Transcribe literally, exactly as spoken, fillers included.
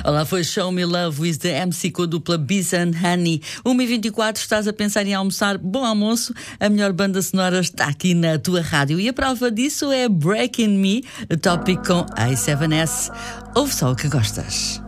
Olá, foi Show Me Love with the M C com a dupla Biz and Honey. uma e vinte e quatro, estás a pensar em almoçar? Bom almoço, a melhor banda sonora está aqui na tua rádio. E a prova disso é Breaking Me, Topic com A sete S. Ouve só o que gostas.